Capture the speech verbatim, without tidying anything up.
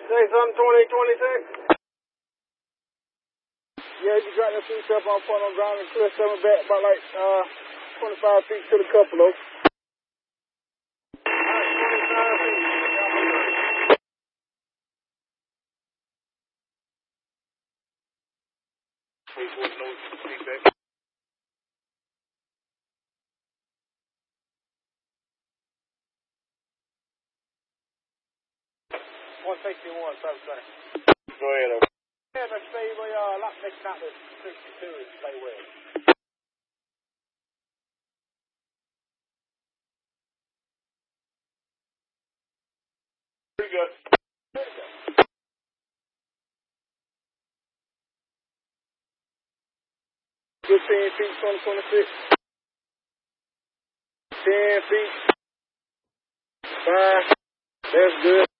Say something, twenty twenty-six. Yeah, you got that two step on front on ground and clear seven back about like uh twenty-five feet to the couple of. Alright, twenty-five feet. Please hold no feedback. one sixty-one, seven twenty. Go ahead, over. Yeah, let's stay where uh lot next not the sixty-two is stay where. Pretty good. Pretty good. fifteen feet, twenty twenty-six. ten feet. Five. That's good.